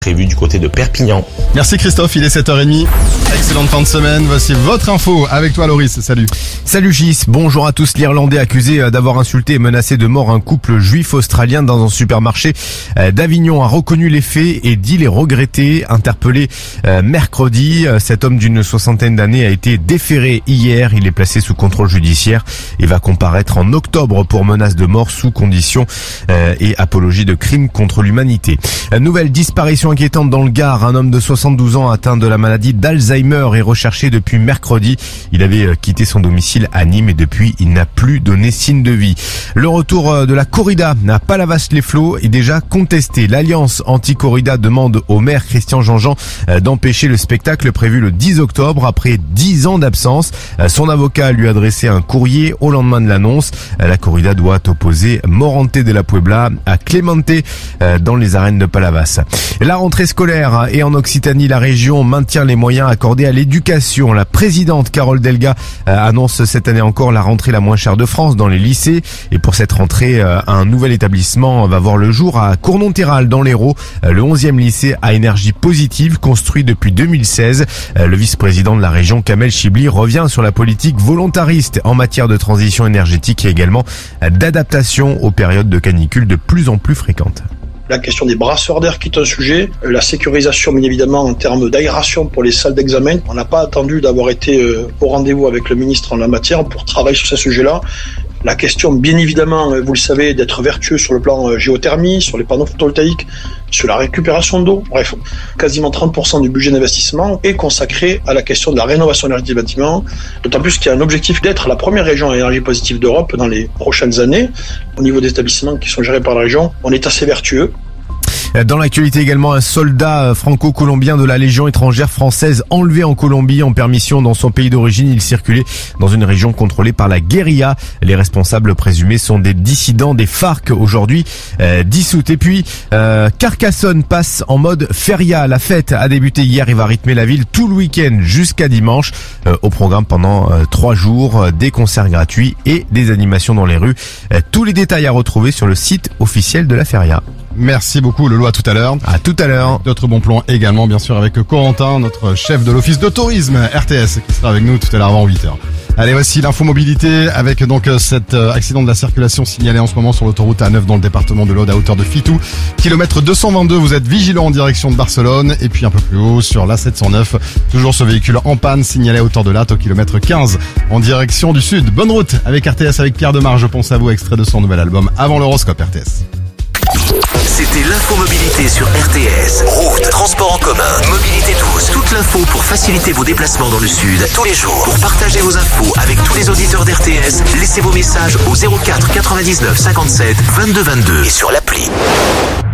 prévu du côté de Perpignan. Merci Christophe, il est 7h30. Excellente fin de semaine, voici votre info avec toi Loris, salut. Salut Gis, bonjour à tous. L'Irlandais accusé d'avoir insulté et menacé de mort un couple juif australien dans un supermarché d'Avignon a reconnu les faits et dit les regretter. Interpellé mercredi, cet homme d'une soixantaine d'années a été déféré hier. Il est placé sous contrôle judiciaire et va comparaître en octobre pour menace de mort sous condition et apologie de crimes contre l'humanité. Nouvelle disparition inquiétante dans le Gard. Un homme de 72 ans atteint de la maladie d'Alzheimer est recherché depuis mercredi. Il avait quitté son domicile à Nîmes et depuis il n'a plus donné signe de vie. Le retour de la corrida à Palavas-les-Flots est déjà contesté. L'Alliance anti-corrida demande au maire Christian Jean-Jean d'empêcher le spectacle prévu le 10 octobre après 10 ans d'absence. Son avocat lui a adressé un courrier au lendemain de l'annonce. La corrida doit opposer Morante de la Puebla à Clemente dans les arènes de Palavas. La rentrée scolaire et en Occitanie, la région maintient les moyens accordés à l'éducation. La présidente Carole Delga annonce cette année encore la rentrée la moins chère de France dans les lycées. Et pour cette rentrée, un nouvel établissement va voir le jour à Cournon-Terral dans l'Hérault. Le 11e lycée à énergie positive construit depuis 2016. Le vice-président de la région, Kamel Chibli, revient sur la politique volontariste en matière de transition énergétique et également d'adaptation aux périodes de canicule de plus en plus fréquentes. La question des brasseurs d'air qui est un sujet, la sécurisation bien évidemment en termes d'aération pour les salles d'examen. On n'a pas attendu d'avoir été au rendez-vous avec le ministre en la matière pour travailler sur ce sujet-là. La question, bien évidemment, vous le savez, d'être vertueux sur le plan géothermie, sur les panneaux photovoltaïques, sur la récupération d'eau. Bref, quasiment 30% du budget d'investissement est consacré à la question de la rénovation énergétique des bâtiments, d'autant plus qu'il y a un objectif d'être la première région à énergie positive d'Europe dans les prochaines années. Au niveau des établissements qui sont gérés par la région, on est assez vertueux. Dans l'actualité également, un soldat franco-colombien de la Légion étrangère française enlevé en Colombie en permission dans son pays d'origine. Il circulait dans une région contrôlée par la guérilla. Les responsables présumés sont des dissidents des FARC aujourd'hui dissoutes. Et puis Carcassonne passe en mode feria. La fête a débuté hier et va rythmer la ville tout le week-end jusqu'à dimanche. Au programme pendant 3 jours, des concerts gratuits et des animations dans les rues. Tous les détails à retrouver sur le site officiel de la feria. Merci beaucoup Lolo, à tout à l'heure. À tout à l'heure. D'autres bons plans également bien sûr avec Corentin, notre chef de l'office de tourisme RTS qui sera avec nous tout à l'heure avant 8h. Allez, voici l'info mobilité avec donc cet accident de la circulation signalé en ce moment sur l'autoroute A9 dans le département de l'Aude à hauteur de Fitou. Kilomètre 222, vous êtes vigilant en direction de Barcelone et puis un peu plus haut sur l'A709. Toujours ce véhicule en panne signalé à hauteur de Latte au kilomètre 15 en direction du sud. Bonne route avec RTS avec Pierre Demar, je pense à vous, extrait de son nouvel album Avant l'horoscope RTS. C'était l'infomobilité sur RTS. Route, transport en commun, mobilité douce. Toute l'info pour faciliter vos déplacements dans le sud tous les jours. Pour partager vos infos avec tous les auditeurs d'RTS, laissez vos messages au 04 99 57 22 22 et sur l'appli.